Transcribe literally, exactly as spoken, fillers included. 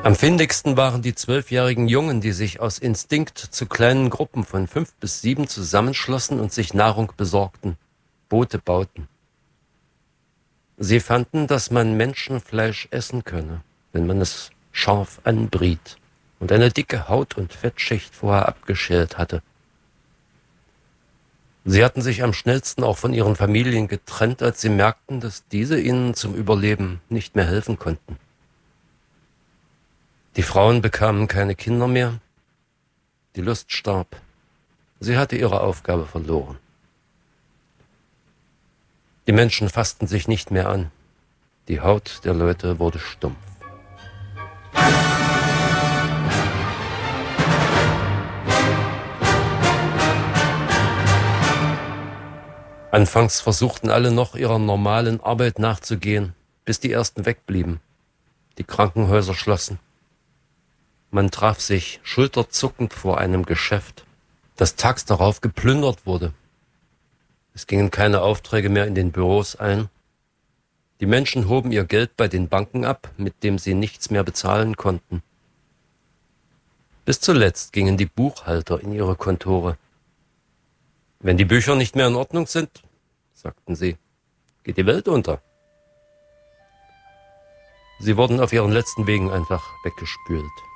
Am findigsten waren die zwölfjährigen Jungen, die sich aus Instinkt zu kleinen Gruppen von fünf bis sieben zusammenschlossen und sich Nahrung besorgten, Boote bauten. Sie fanden, dass man Menschenfleisch essen könne, wenn man es scharf anbriet und eine dicke Haut- und Fettschicht vorher abgeschält hatte. Sie hatten sich am schnellsten auch von ihren Familien getrennt, als sie merkten, dass diese ihnen zum Überleben nicht mehr helfen konnten. Die Frauen bekamen keine Kinder mehr, die Lust starb, sie hatte ihre Aufgabe verloren. Die Menschen fassten sich nicht mehr an, die Haut der Leute wurde stumpf. Anfangs versuchten alle noch ihrer normalen Arbeit nachzugehen, bis die ersten wegblieben, die Krankenhäuser schlossen. Man traf sich schulterzuckend vor einem Geschäft, das tags darauf geplündert wurde. Es gingen keine Aufträge mehr in den Büros ein. Die Menschen hoben ihr Geld bei den Banken ab, mit dem sie nichts mehr bezahlen konnten. Bis zuletzt gingen die Buchhalter in ihre Kontore. Wenn die Bücher nicht mehr in Ordnung sind, sagten sie, geht die Welt unter. Sie wurden auf ihren letzten Wegen einfach weggespült.